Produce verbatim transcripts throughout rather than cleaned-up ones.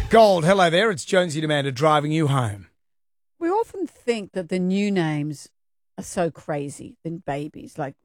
Gold, hello there. It's Jonesy and Amanda driving you home. We often think that the new names are so crazy than babies, like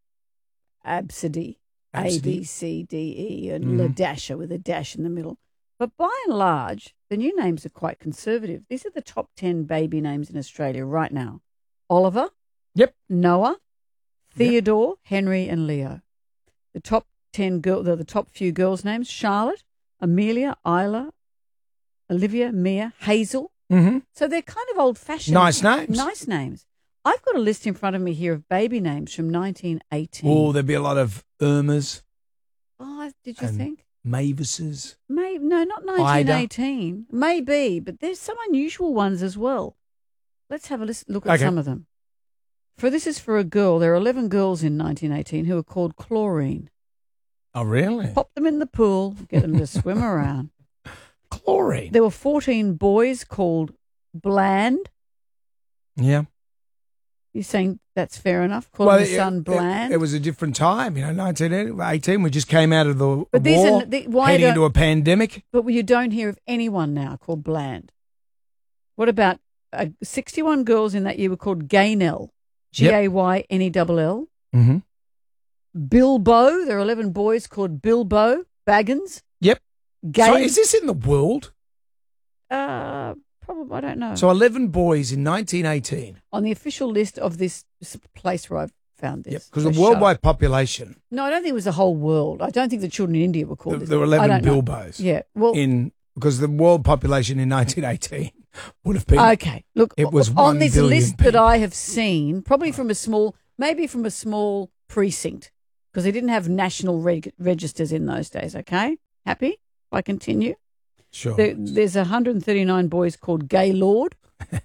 Absidy, A, B, C, D, E, and Mm. Ladasha with a dash in the middle. But by and large, the new names are quite conservative. These are the top ten baby names in Australia right now. Oliver, Yep. Noah, Theodore, Henry, and Leo. The top ten girl, the, the top few girls' names: Charlotte, Amelia, Isla, Olivia, Mia, Hazel. Mm-hmm. So they're kind of old-fashioned. Nice names. Nice names. I've got a list in front of me here of baby names from nineteen eighteen. Oh, there'd be a lot of Irmas. Oh, did you and think? Mavises. Maybe, no, not nineteen eighteen. Maybe, but there's some unusual ones as well. Let's have a listen, look at Okay. some of them. For this is for a girl. There are eleven girls in nineteen eighteen who are called Chlorine. Oh, really? Pop them in the pool, get them to swim around. Chlorine. There were fourteen boys called Bland. Yeah. You're saying that's fair enough? Call Well, the son it, Bland? It, it was a different time, you know, nineteen eighteen. We just came out of the But these war, are- the- why heading don't- into a pandemic. But you don't hear of anyone now called Bland. What about uh, sixty-one girls in that year were called Gaynell, G A Y N E L L. Mm-hmm. Bilbo, there are eleven boys called Bilbo Baggins. Yep. Gay, So is this in the world? uh, probably, I don't know. So eleven boys in nineteen eighteen. On the official list of this, this place where I've found this. Yep. Because the the show. worldwide population, No, I don't think it was the whole world. I don't think the children in India were called there, this. there were I eleven don't know. Bilbos. Yeah, well, In because the world population in nineteen eighteen would have been. okay. Look, It was on one this billion list that people. I have seen, probably from a small, maybe from a small precinct, because they didn't have national reg- registers in those days. Okay, happy? If I continue, Sure. there, there's one hundred thirty-nine boys called Gaylord.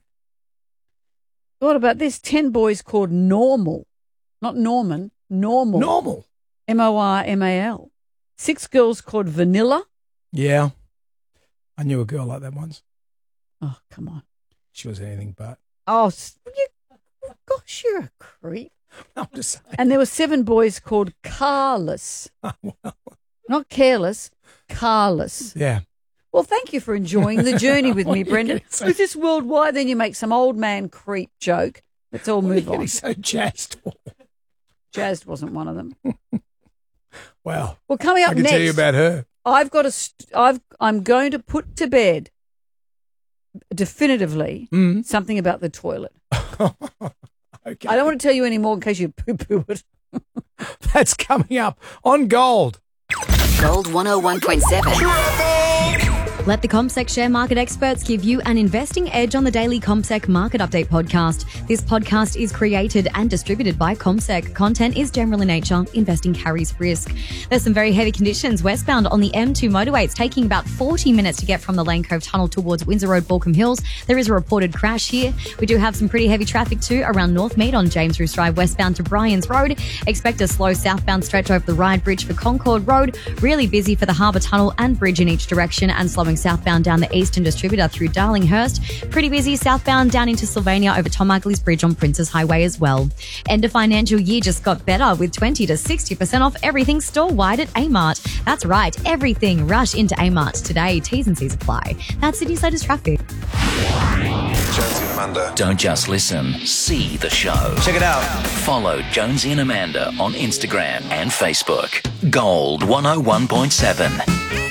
What about this? ten boys called Normal, not Norman. Normal. Normal. M O R M A L. Six girls called Vanilla. Yeah. I knew a girl like that once. Oh, come on. She was anything but. Oh, s- you, oh gosh, you're a creep. I'm just saying. And there were seven boys called Carless. Not careless, Carless. Yeah. Well, thank you for enjoying the journey with What me, are you Brendan. getting so- Is this worldwide? Then you make some old man creep joke. Let's all What are you move on. getting so jazzed for? Jazzed wasn't one of them. Well, Well, coming up I can next, tell you about her. I've got a. St- I've. I'm going to put to bed definitively Mm. something about the toilet. Okay. I don't want to tell you any more in case you poo-poo it. That's coming up on Gold. Gold one oh one point seven. Let the CommSec share market experts give you an investing edge on the daily CommSec Market Update podcast. This podcast is created and distributed by CommSec. Content is general in nature. Investing carries risk. There's some very heavy conditions westbound on the M two motorway. It's taking about forty minutes to get from the Lane Cove Tunnel towards Windsor Road, Balcombe Hills. There is a reported crash here. We do have some pretty heavy traffic too around Northmead on James Roos Drive westbound to Bryans Road. Expect a slow southbound stretch over the Ryde Bridge for Concord Road. Really busy for the Harbour Tunnel and bridge in each direction, and slowing southbound down the Eastern Distributor through Darlinghurst. Pretty busy southbound down into Sylvania over Tom Ugley's Bridge on Princes Highway as well. End of financial year just got better with twenty to sixty percent off everything store-wide at A-Mart. That's right, everything. Rush into A-Mart today. T's and C's apply. That's Sydney's latest traffic. Jonesy and Amanda. Don't just listen, see the show. Check it out. Follow Jonesy and Amanda on Instagram and Facebook. Gold one oh one point seven.